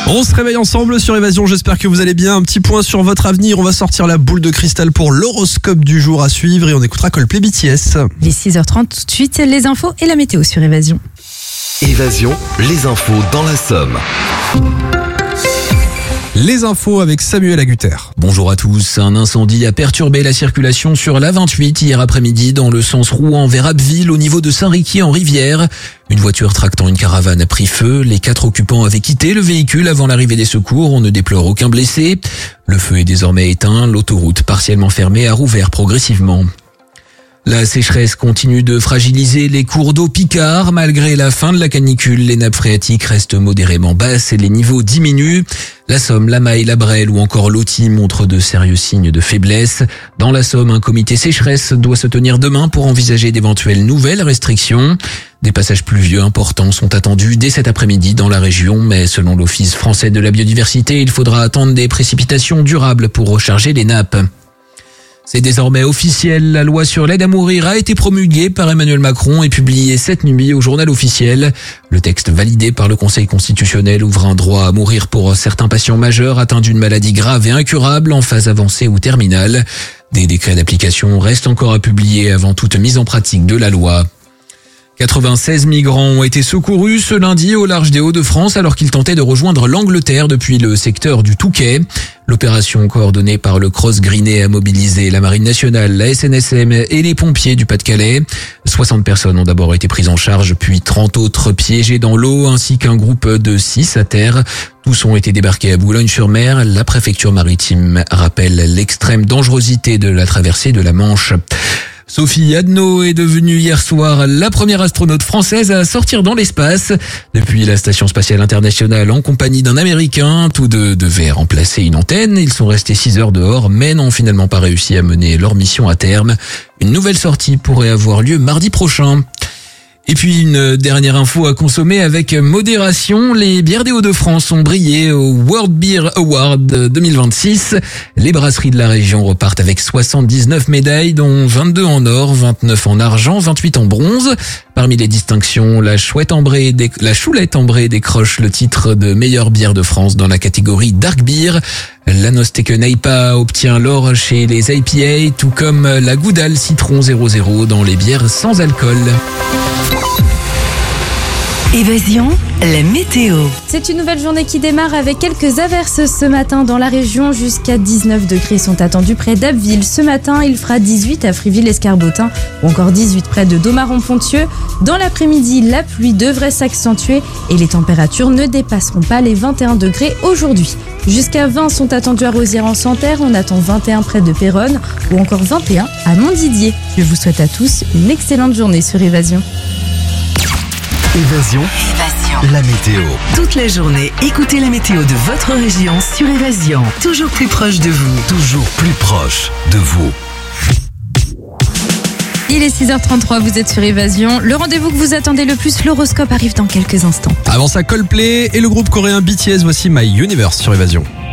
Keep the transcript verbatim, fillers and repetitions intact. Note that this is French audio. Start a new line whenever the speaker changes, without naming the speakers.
On se réveille ensemble sur Évasion, j'espère que vous allez bien. Un petit point sur votre avenir, on va sortir la boule de cristal pour l'horoscope du jour à suivre et on écoutera Coldplay B T S.
Les six heures trente, tout de suite, les infos et la météo sur Évasion.
Évasion, les infos dans la Somme.
Les infos avec Samuel Agutter.
Bonjour à tous. Un incendie a perturbé la circulation sur l'A vingt-huit hier après-midi dans le sens Rouen vers Abbeville au niveau de Saint-Riquier en Rivière. Une voiture tractant une caravane a pris feu. Les quatre occupants avaient quitté le véhicule avant l'arrivée des secours. On ne déplore aucun blessé. Le feu est désormais éteint. L'autoroute partiellement fermée a rouvert progressivement. La sécheresse continue de fragiliser les cours d'eau picards. Malgré la fin de la canicule, les nappes phréatiques restent modérément basses et les niveaux diminuent. La Somme, la Maille, la Brelle ou encore l'Authie montrent de sérieux signes de faiblesse. Dans la Somme, un comité sécheresse doit se tenir demain pour envisager d'éventuelles nouvelles restrictions. Des passages pluvieux importants sont attendus dès cet après-midi dans la région, mais selon l'Office français de la biodiversité, il faudra attendre des précipitations durables pour recharger les nappes. C'est désormais officiel, la loi sur l'aide à mourir a été promulguée par Emmanuel Macron et publiée cette nuit au journal officiel. Le texte validé par le Conseil constitutionnel ouvre un droit à mourir pour certains patients majeurs atteints d'une maladie grave et incurable en phase avancée ou terminale. Des décrets d'application restent encore à publier avant toute mise en pratique de la loi. quatre-vingt-seize migrants ont été secourus ce lundi au large des Hauts-de-France alors qu'ils tentaient de rejoindre l'Angleterre depuis le secteur du Touquet. L'opération coordonnée par le Cross Greenet a mobilisé la Marine nationale, la S N S M et les pompiers du Pas-de-Calais. soixante personnes ont d'abord été prises en charge, puis trente autres piégées dans l'eau, ainsi qu'un groupe de six à terre. Tous ont été débarqués à Boulogne-sur-Mer. La préfecture maritime rappelle l'extrême dangerosité de la traversée de la Manche. Sophie Adno est devenue hier soir la première astronaute française à sortir dans l'espace. Depuis la Station Spatiale Internationale en compagnie d'un Américain, tous deux devaient remplacer une antenne. Ils sont restés six heures dehors mais n'ont finalement pas réussi à mener leur mission à terme. Une nouvelle sortie pourrait avoir lieu mardi prochain. Et puis une dernière info à consommer avec modération. Les bières des Hauts-de-France ont brillé au World Beer Award deux mille vingt-six. Les brasseries de la région repartent avec soixante-dix-neuf médailles, dont vingt-deux en or, vingt-neuf en argent, vingt-huit en bronze. Parmi les distinctions, la chouette ambrée, dé... la choulette ambrée décroche le titre de meilleure bière de France dans la catégorie Dark Beer. La Nosteke Neipa obtient l'or chez les I P A, tout comme la Goudal Citron zéro zéro dans les bières sans alcool.
Évasion, la météo.
C'est une nouvelle journée qui démarre avec quelques averses ce matin dans la région. Jusqu'à dix-neuf degrés sont attendus près d'Abbeville. Ce matin, il fera dix-huit à Friville-Escarbotin ou encore dix-huit près de Domaron-Pontieux. Dans l'après-midi, la pluie devrait s'accentuer et les températures ne dépasseront pas les vingt et un degrés aujourd'hui. Jusqu'à vingt sont attendus à Rosières-en-Santerre. On attend vingt et un près de Péronne ou encore vingt et un à Montdidier. Je vous souhaite à tous une excellente journée sur Évasion.
Évasion,
Évasion,
la météo.
toute la journée, écoutez la météo de votre région sur Évasion. Toujours plus proche de vous.
Toujours plus proche de vous.
Il est six heures trente-trois, vous êtes sur Évasion. Le rendez-vous que vous attendez le plus, l'horoscope arrive dans quelques instants.
Avant ça, Coldplay et le groupe coréen B T S, voici My Universe sur Évasion.